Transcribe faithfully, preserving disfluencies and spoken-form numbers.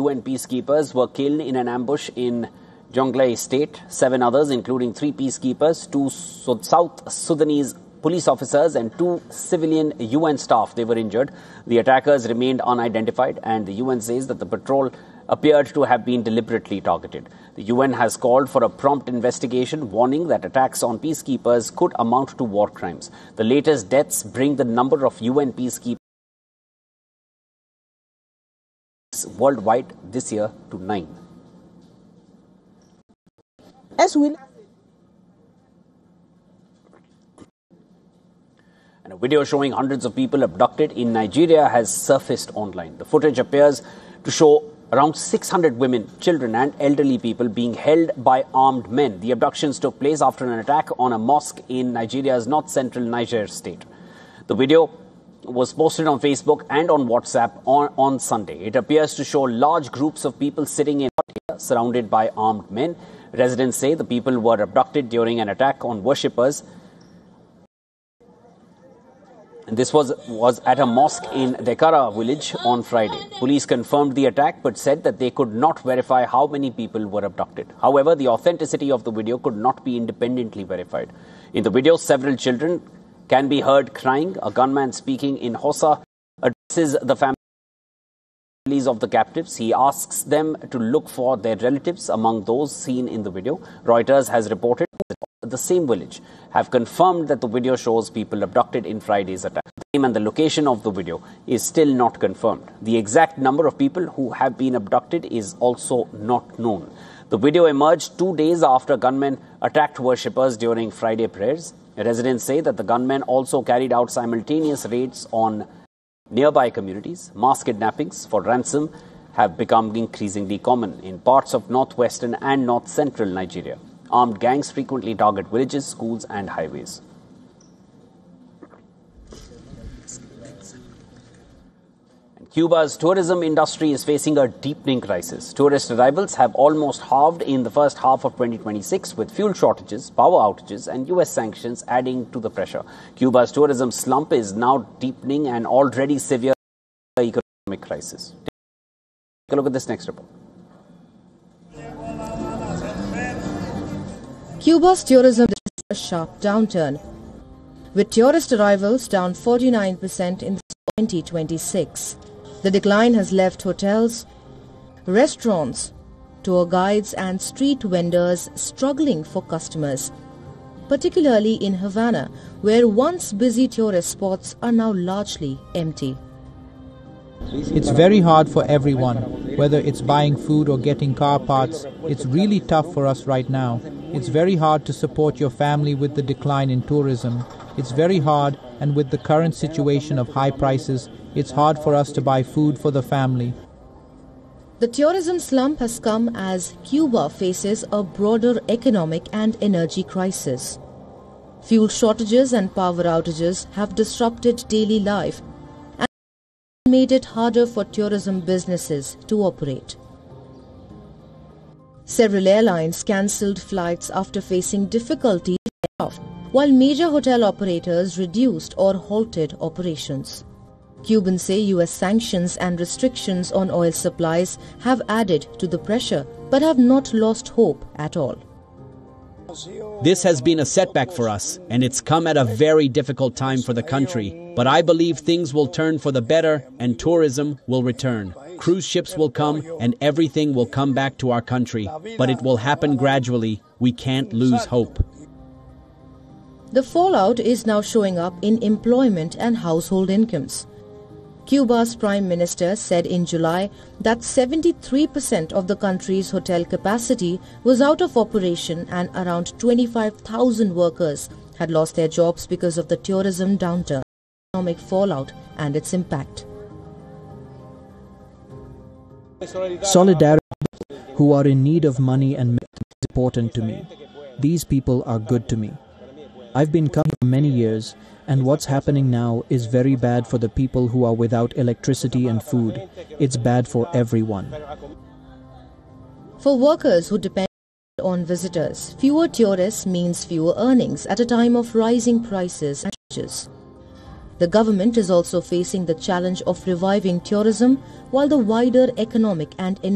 U N peacekeepers were killed in an ambush in Jonglei State. Seven others, including three peacekeepers, two South Sudanese police officers and two civilian U N staff, they were injured. The attackers remained unidentified, and the U N says that the patrol appeared to have been deliberately targeted. The U N has called for a prompt investigation, warning that attacks on peacekeepers could amount to war crimes. The latest deaths bring the number of U N peacekeepers worldwide this year to nine. As will And a video showing hundreds of people abducted in Nigeria has surfaced online. The footage appears to show around six hundred women, children and elderly people being held by armed men. The abductions took place after an attack on a mosque in Nigeria's north-central Niger state. The video was posted on Facebook and on WhatsApp on, on Sunday. It appears to show large groups of people sitting in surrounded by armed men. Residents say the people were abducted during an attack on worshippers. And this was, was at a mosque in Dekara village on Friday. Police confirmed the attack but said that they could not verify how many people were abducted. However, the authenticity of the video could not be independently verified. In the video, several children can be heard crying. A gunman speaking in Hausa addresses the families of the captives. He asks them to look for their relatives among those seen in the video. Reuters has reported that the same village have confirmed that the video shows people abducted in Friday's attack. The name and the location of the video is still not confirmed. The exact number of people who have been abducted is also not known. The video emerged two days after gunmen attacked worshippers during Friday prayers. Residents say that the gunmen also carried out simultaneous raids on nearby communities. Mass kidnappings for ransom have become increasingly common in parts of northwestern and north-central Nigeria. Armed gangs frequently target villages, schools and highways. And Cuba's tourism industry is facing a deepening crisis. Tourist arrivals have almost halved in the first half of twenty twenty-six, with fuel shortages, power outages and U S sanctions adding to the pressure. Cuba's tourism slump is now deepening an already severe economic crisis. Take a look at this next report. Cuba's tourism is a sharp downturn, with tourist arrivals down forty-nine percent in twenty twenty-six. The decline has left hotels, restaurants, tour guides and street vendors struggling for customers, particularly in Havana, where once busy tourist spots are now largely empty. It's very hard for everyone, whether it's buying food or getting car parts. It's really tough for us right now. It's very hard to support your family with the decline in tourism. It's very hard, and with the current situation of high prices, it's hard for us to buy food for the family. The tourism slump has come as Cuba faces a broader economic and energy crisis. Fuel shortages and power outages have disrupted daily life and made it harder for tourism businesses to operate. Several airlines cancelled flights after facing difficulty, while major hotel operators reduced or halted operations. Cubans say U S sanctions and restrictions on oil supplies have added to the pressure, but have not lost hope at all. This has been a setback for us, and it's come at a very difficult time for the country. But I believe things will turn for the better and tourism will return. Cruise ships will come and everything will come back to our country. But it will happen gradually. We can't lose hope. The fallout is now showing up in employment and household incomes. Cuba's Prime Minister said in July that seventy-three percent of the country's hotel capacity was out of operation and around twenty-five thousand workers had lost their jobs because of the tourism downturn, economic fallout and its impact. Solidarity, who are in need of money and medicine, is important to me. These people are good to me. I've been coming for many years, and what's happening now is very bad for the people who are without electricity and food. It's bad for everyone. For workers who depend on visitors, fewer tourists means fewer earnings at a time of rising prices and wages. The government is also facing the challenge of reviving tourism, while the wider economic and